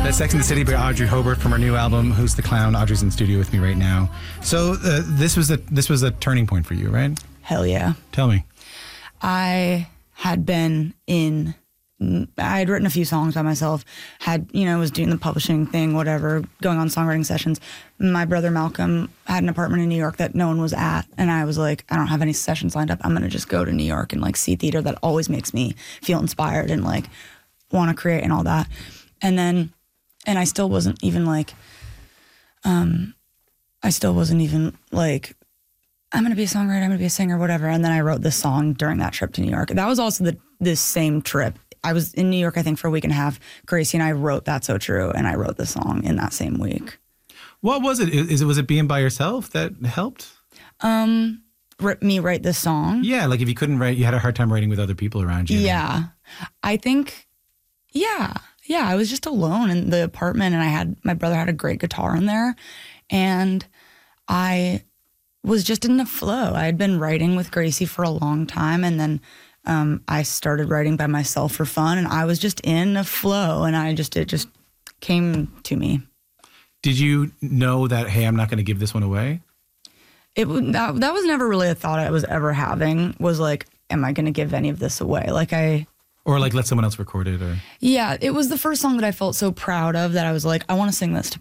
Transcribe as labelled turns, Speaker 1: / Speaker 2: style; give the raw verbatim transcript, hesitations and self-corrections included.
Speaker 1: That's Sex and the City by Audrey Hobart from her new album, Who's the Clown? Audrey's in studio with me right now. So uh, this was a this was a turning point for you, right?
Speaker 2: Hell yeah.
Speaker 1: Tell me.
Speaker 2: I had been in, I had written a few songs by myself, had, you know, was doing the publishing thing, whatever, going on songwriting sessions. My brother Malcolm had an apartment in New York that no one was at. And I was like, I don't have any sessions lined up. I'm going to just go to New York and like see theater. That always makes me feel inspired and like want to create and all that. And then, and I still wasn't even like, um, I still wasn't even like, I'm going to be a songwriter, I'm going to be a singer, whatever. And then I wrote this song during that trip to New York. That was also the this same trip. I was in New York, I think, for a week and a half. Gracie and I wrote That's So True, and I wrote the song in that same week.
Speaker 1: What was it? Is it was it being by yourself that helped?
Speaker 2: Um, me write this song?
Speaker 1: Yeah, like if you couldn't write, you had a hard time writing with other people around you.
Speaker 2: Yeah. I think, yeah. Yeah, I was just alone in the apartment, and I had, my brother had a great guitar in there, and I was just in the flow. I had been writing with Gracie for a long time, and then um, I started writing by myself for fun, and I was just in a flow, and I just, it just came to me.
Speaker 1: Did you know that, hey, I'm not going to give this one away?
Speaker 2: It that, that was never really a thought I was ever having, was like, am I going to give any of this away? Like I...
Speaker 1: Or like let someone else record it? Or
Speaker 2: Yeah, it was the first song that I felt so proud of that I was like, I want to sing this to